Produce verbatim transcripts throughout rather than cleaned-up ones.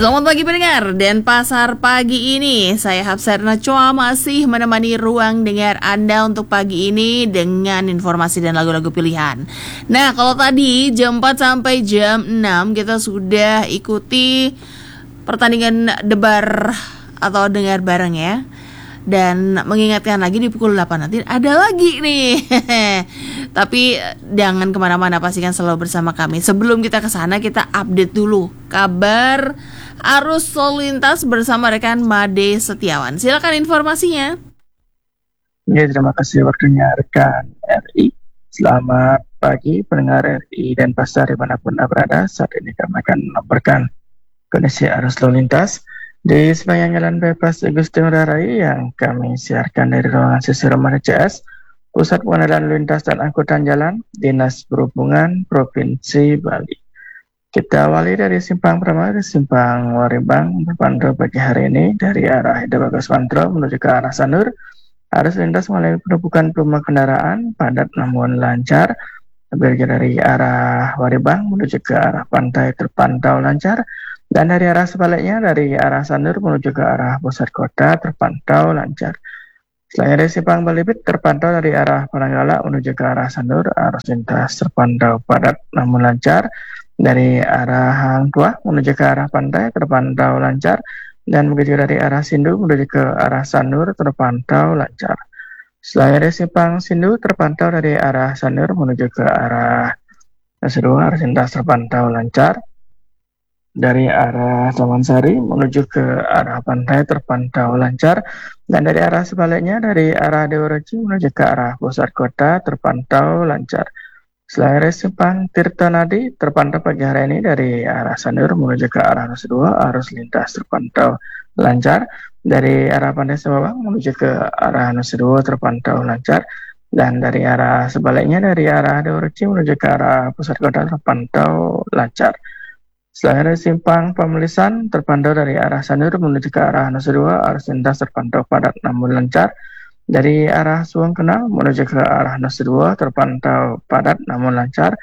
Selamat pagi pendengar, dan pasar pagi ini saya Hapsarna Choa masih menemani ruang dengar Anda untuk pagi ini dengan informasi dan lagu-lagu pilihan. Nah, kalau tadi jam empat sampai jam enam kita sudah ikuti pertandingan debar atau dengar bareng ya. Dan mengingatkan lagi di pukul delapan nanti ada lagi nih. Tapi jangan kemana-mana, pastikan selalu bersama kami. Sebelum kita ke sana, kita update dulu kabar arus lalu lintas bersama rekan Made Setiawan. Silakan informasinya. Ya, terima kasih waktunya rekan R I. Selamat pagi pendengar R I dan pasar dimanapun Anda berada. Saat ini kami akan melaporkan kondisi arus lalu lintas di sepanjang Jalan Bypass Igusti Ngurah Rai yang kami siarkan dari ruangan sesi Remaja C S, Pusat Pengendalian Lalu Lintas dan Angkutan Jalan, Dinas Perhubungan Provinsi Bali. Kita awali dari simpang pertama, dari simpang Waribang berpantau pagi hari ini dari arah Ida Bagus Mantro menuju ke arah Sanur. Arus lintas mengalami penumpukan volume kendaraan padat namun lancar. Berbeda dari arah Waribang menuju ke arah pantai terpantau lancar. Dan dari arah sebaliknya, dari arah Sanur menuju ke arah pusat kota terpantau lancar. Selain dari simpang Balibit terpantau dari arah Pananggala menuju ke arah Sanur, arus lintas terpantau padat namun lancar. Dari arah Hang Tuah menuju ke arah pantai terpantau lancar. Dan begitu dari arah Sindu menuju ke arah Sanur terpantau lancar. Selain dari simpang Sindu terpantau dari arah Sanur menuju ke arah Nasedua, arus lintas terpantau lancar. Dari arah Taman Sari menuju ke arah pantai terpantau lancar. Dan dari arah sebaliknya, dari arah Dewa Roci menuju ke arah pusat kota terpantau lancar. Selain dari simpang Tirtonadi terpantau pagi hari ini dari arah Sanur menuju ke arah Nusa Dua, arus lintas terpantau lancar. Dari arah Pantai Sembawang menuju ke arah Nusa Dua terpantau lancar. Dan dari arah sebaliknya, dari arah Dewa Roci menuju ke arah pusat kota terpantau lancar. Selain dari simpang Pemelisan terpantau dari arah Sanur menuju ke arah Nusa Dua, arus lintas terpantau padat namun lancar. Dari arah Suwung Kenal menuju ke arah Nusa Dua terpantau padat namun lancar.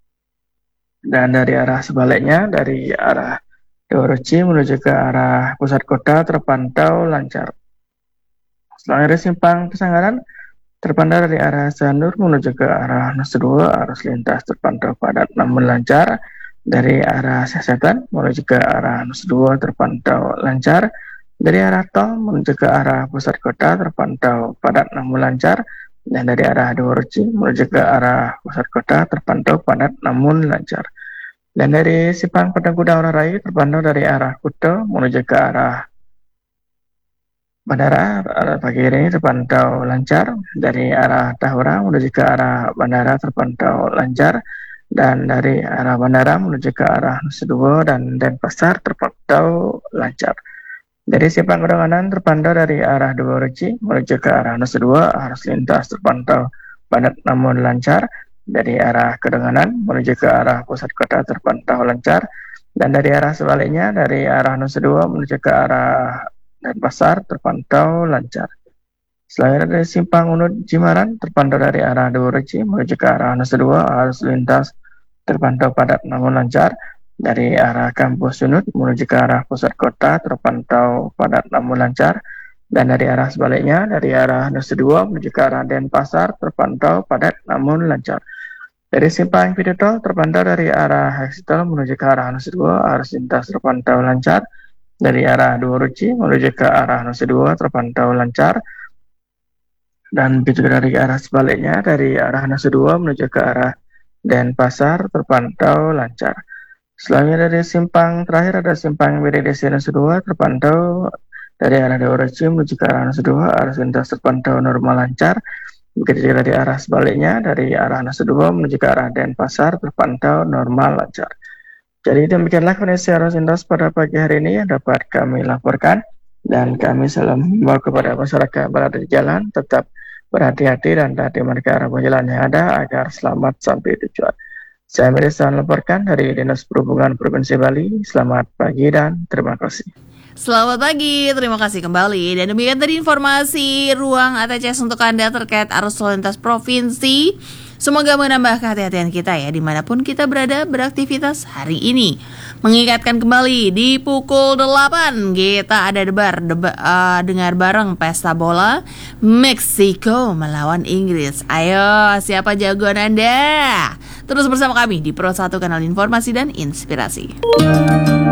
Dan dari arah sebaliknya, dari arah Dewa Roci menuju ke arah pusat kota terpantau lancar. Selain dari simpang Pesanggaran terpantau dari arah Sanur menuju ke arah Nusa Dua, arus lintas terpantau padat namun lancar. Dari arah Sasetan menuju ke arah Nusa Dua terpantau lancar. Dari arah Tol menuju ke arah pusat kota terpantau padat namun lancar. Dan dari arah Dewa Roci menuju ke arah pusat kota terpantau padat namun lancar. Dan dari simpang Padang Kuda Ngurah Rai terpantau dari arah Kuto menuju ke arah Bandara pagi ini terpantau lancar. Dari arah Tahura menuju ke arah Bandara terpantau lancar. Dan dari arah bandara menuju ke arah Nusa Dua dan Denpasar terpantau lancar. Dari simpang Kedonganan terpantau dari arah Dewa Roci menuju ke arah Nusa Dua, arus lintas terpantau padat namun lancar. Dari arah Kedonganan menuju ke arah pusat kota terpantau lancar. Dan dari arah sebaliknya, dari arah Nusa Dua menuju ke arah Denpasar terpantau lancar. Selain dari simpang Unut Jimaran terpantau dari arah Dewa Roci menuju ke arah Nusa Dua, arus lintas terpantau padat namun lancar. Dari arah kampus Unut menuju ke arah pusat kota terpantau padat namun lancar. Dan dari arah sebaliknya, dari arah Nusa Dua menuju ke arah Denpasar terpantau padat namun lancar. Dari simpang Pidotol terpantau dari arah Hexitol menuju ke arah Nusa Dua, arus lintas terpantau lancar. Dari arah Dewa Roci menuju ke arah Nusa Dua terpantau lancar. Dan begitu dari arah sebaliknya, dari arah Nusa Dua menuju ke arah Denpasar terpantau lancar. Selanjutnya dari simpang terakhir ada simpang B D D C Nusa Dua terpantau dari arah Dewa Roci menuju ke arah Nusa Dua, arus lintas terpantau normal lancar. Begitu juga dari arah sebaliknya, dari arah Nusa Dua menuju ke arah Denpasar terpantau normal lancar. Jadi demikianlah kondisi arus lintas pada pagi hari ini yang dapat kami laporkan. Dan kami selalu mengimbau kepada masyarakat berada di jalan tetap berhati-hati dan taati marka arah jalan yang ada agar selamat sampai tujuan. Saya Merisan laporkan dari Dinas Perhubungan Provinsi Bali. Selamat pagi dan terima kasih. Selamat pagi, terima kasih kembali. Dan demikian tadi informasi ruang A T C S untuk Anda terkait arus lalu lintas provinsi. Semoga menambah kehati-hatian kita ya dimanapun kita berada beraktivitas hari ini. Mengingatkan kembali di pukul delapan kita ada debar deba, uh, dengar bareng pesta bola Meksiko melawan Inggris. Ayo, siapa jagoan Anda? Terus bersama kami di Pro satu Kanal Informasi dan Inspirasi.